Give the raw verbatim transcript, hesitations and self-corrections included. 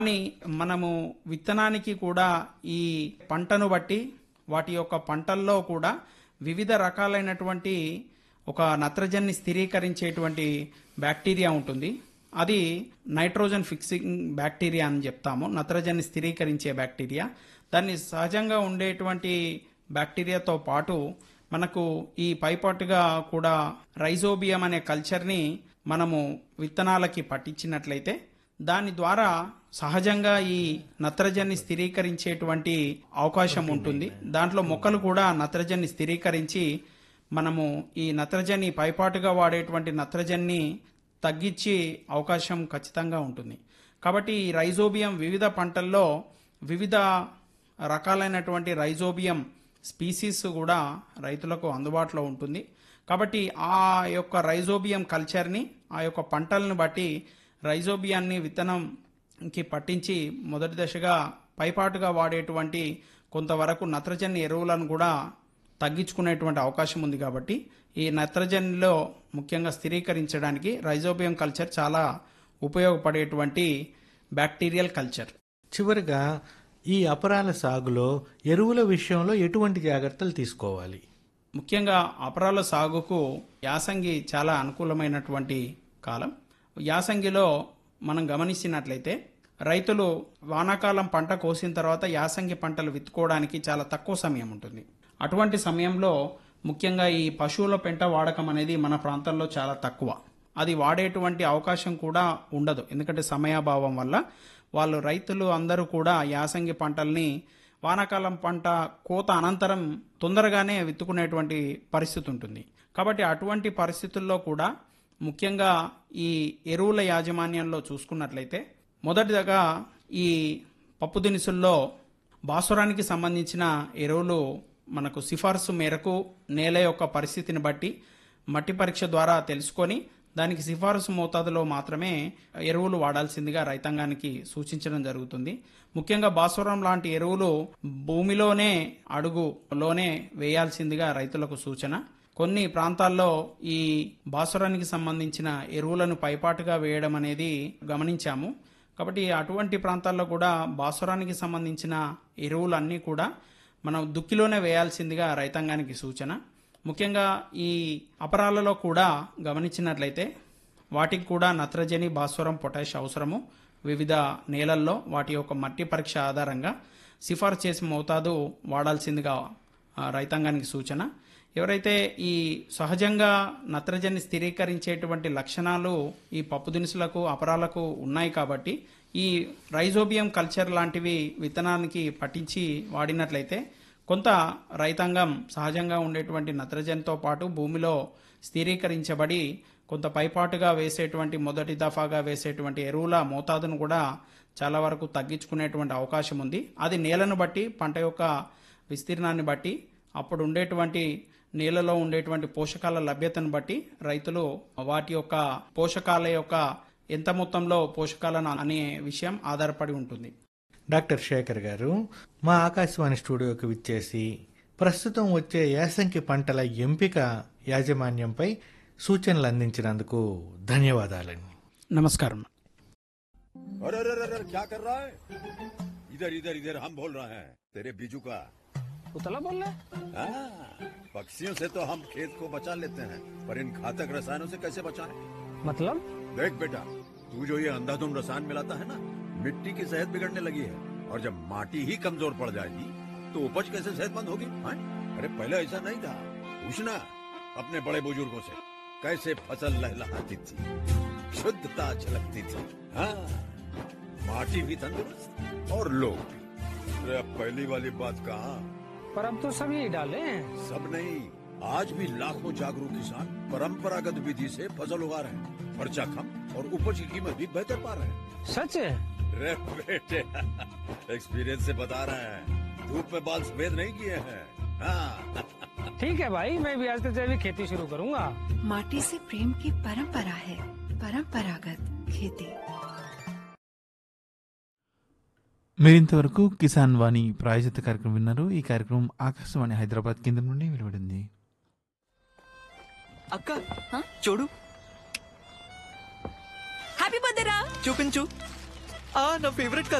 కానీ మనము విత్తనానికి కూడా ఈ పంటను బట్టి వాటి యొక్క పంటల్లో కూడా వివిధ రకాలైనటువంటి ఒక నత్రజనిని స్థిరీకరించేటువంటి బ్యాక్టీరియా ఉంటుంది. అది నైట్రోజన్ ఫిక్సింగ్ బ్యాక్టీరియా అని చెప్తాము. నత్రజనిని స్థిరీకరించే బ్యాక్టీరియా. దాన్ని సహజంగా ఉండేటువంటి బ్యాక్టీరియాతో పాటు మనకు ఈ పైపాటుగా కూడా రైజోబియం అనే కల్చర్ని మనము విత్తనాలకి పట్టించినట్లయితే దాని ద్వారా సహజంగా ఈ నత్రజనిని స్థిరీకరించేటువంటి అవకాశం ఉంటుంది. దాంట్లో మొక్కలు కూడా నత్రజనిని స్థిరీకరించి మనము ఈ నత్రజని పైపాటుగా వాడేటువంటి నత్రజనిని తగ్గించి అవకాశం ఖచ్చితంగా ఉంటుంది. కాబట్టి ఈ రైజోబియం వివిధ పంటల్లో వివిధ రకాలైనటువంటి రైజోబియం స్పీసీస్ కూడా రైతులకు అందుబాటులో ఉంటుంది. కాబట్టి ఆ యొక్క రైజోబియం కల్చర్ని ఆ యొక్క పంటలను బట్టి రైజోబియాన్ని విత్తనంకి పట్టించి మొదటి దశగా పైపాటుగా వాడేటువంటి కొంతవరకు నత్రజని ఎరువులను కూడా తగ్గించుకునేటువంటి అవకాశం ఉంది. కాబట్టి ఈ నత్రజనిలో ముఖ్యంగా స్థిరీకరించడానికి రైజోబియం కల్చర్ చాలా ఉపయోగపడేటువంటి బ్యాక్టీరియల్ కల్చర్. చివరిగా ఈ అపరాల సాగులో ఎరువుల విషయంలో ఎటువంటి జాగ్రత్తలు తీసుకోవాలి? ముఖ్యంగా అపరాల సాగుకు యాసంగి చాలా అనుకూలమైనటువంటి కాలం. యాసంగిలో మనం గమనించినట్లయితే రైతులు వానాకాలం పంట కోసిన తర్వాత యాసంగి పంటలు విత్తుకోవడానికి చాలా తక్కువ సమయం ఉంటుంది. అటువంటి సమయంలో ముఖ్యంగా ఈ పశువుల పెంట వాడకం అనేది మన ప్రాంతంలో చాలా తక్కువ. అది వాడేటువంటి అవకాశం కూడా ఉండదు. ఎందుకంటే సమయాభావం వల్ల వాళ్ళు రైతులు అందరూ కూడా యాసంగి పంటల్ని వానాకాలం పంట కోత అనంతరం తొందరగానే విత్తుకునేటువంటి పరిస్థితి ఉంటుంది. కాబట్టి అటువంటి పరిస్థితుల్లో కూడా ముఖ్యంగా ఈ ఎరువుల యాజమాన్యంలో చూసుకున్నట్లయితే మొదటిగా ఈ పప్పు దినుసుల్లో భాస్వరానికి సంబంధించిన ఎరువులు మనకు సిఫార్సు మేరకు నేల యొక్క పరిస్థితిని బట్టి మట్టి పరీక్ష ద్వారా తెలుసుకొని దానికి సిఫారసు మోతాదులో మాత్రమే ఎరువులు వాడాల్సిందిగా రైతాంగానికి సూచించడం జరుగుతుంది. ముఖ్యంగా భాస్వరం లాంటి ఎరువులు భూమిలోనే అడుగులోనే వేయాల్సిందిగా రైతులకు సూచన. కొన్ని ప్రాంతాల్లో ఈ భాస్వరానికి సంబంధించిన ఎరువులను పైపాటుగా వేయడం అనేది గమనించాము. కాబట్టి అటువంటి ప్రాంతాల్లో కూడా భాస్వరానికి సంబంధించిన ఎరువులన్నీ కూడా మనం దుక్కిలోనే వేయాల్సిందిగా రైతాంగానికి సూచన. ముఖ్యంగా ఈ అపరాలలో కూడా గమనించినట్లయితే వాటికి కూడా నత్రజని, భాస్వరం, పొటాష్ అవసరము. వివిధ నేలల్లో వాటి యొక్క మట్టి పరీక్ష ఆధారంగా సిఫార్సు చేసిన మోతాదు వాడాల్సిందిగా రైతాంగానికి సూచన. ఎవరైతే ఈ సహజంగా నత్రజని స్థిరీకరించేటువంటి లక్షణాలు ఈ పప్పు దినుసులకు అపరాలకు ఉన్నాయి కాబట్టి ఈ రైజోబియం కల్చర్ లాంటివి విత్తనానికి పట్టించి వాడినట్లయితే కొంత రైతాంగం సహజంగా ఉండేటువంటి నత్రజనితో పాటు భూమిలో స్థిరీకరించబడి కొంత పైపాటుగా వేసేటువంటి మొదటి దఫాగా వేసేటువంటి ఎరువుల మోతాదును కూడా చాలా వరకు తగ్గించుకునేటువంటి అవకాశం ఉంది. అది నేలను బట్టి, పంట యొక్క విస్తీర్ణాన్ని బట్టి, అప్పుడు ఉండేటువంటి నేలలో ఉండేటువంటి పోషకాల లభ్యతను బట్టి రైతులు వాటి యొక్క పోషకాల యొక్క ఎంత మొత్తంలో పోషకాలను అనే విషయం ఆధారపడి ఉంటుంది. డాక్టర్ శేఖర్ గారు, మా ఆకాశవాణి స్టూడియోకి విచ్చేసి ప్రస్తుతం వచ్చే యాసంగి పంటల ఎంపిక యాజమాన్యంపై సూచనలు అందించినందుకు ధన్యవాదాలండి. నమస్కారం. अरे अरे अरे क्या कर रहा है? इधर इधर इधर हम बोल रहे हैं तेरे बीजू का उतला बोल रहा है? पक्षियों से तो हम खेत को बचा लेते हैं, पर इन घातक रसायनों से कैसे बचाएं? मतलब? देख बेटा, तू जो ये अंधाधुंध रसायन मिलाता है ना, मिट्टी की सेहत बिगड़ने लगी है। और जब माटी ही कमजोर पड़ जाएगी तो उपज कैसे सेहतमंद होगी? हाँ? अरे पहले ऐसा नहीं था। पूछना अपने बड़े बुजुर्गों से, कैसे फसल लहलहाती थी, शुद्धता झलकती थी। हाँ, माटी भी तंदुरुस्त और लोग भी। अरे अब पहली वाली बात कहाँ? पर अब तो सब यही डाले हैं। सब नहीं, आज भी लाखों जागरूक किसान परंपरागत विधि से फसल उगा रहे हैं। खर्चा कम और उपज की कीमत भी बेहतर पा रहे हैं। सच है? रे बेटे, एक्सपीरियंस से बता रहे हैं, धूप में बाल सफेद नहीं किए हैं। हाँ। ठीक है भाई, मैं भी आज से जैविक खेती शुरू करूंगा। माटी से प्रेम की परंपरा है, परंपरागत खेती। మీరింతవరకు కిసాన్ వాణి ప్రాయోజిత కార్యక్రమం విన్నారు. ఈ కార్యక్రమం ఆకాశవాణి హైదరాబాద్ కేంద్రం నుండి వెలువడింది. అక్క చూడు, హ్యాపీ బర్త్డే రా. చూపించు. ఆ నా ఫేవరెట్